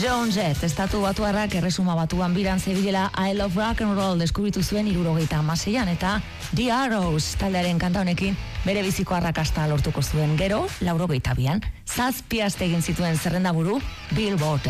Joan Jett, estatu batuarrak erresuma batuan biran zebilela I Love Rock and Roll deskubritu zuen 76an eta The Arrows taldearen kanta honekin bere biziko arrakasta lortuko zuen. Gero, 82an, 7 aste egin zituen zerrendaburu Billboard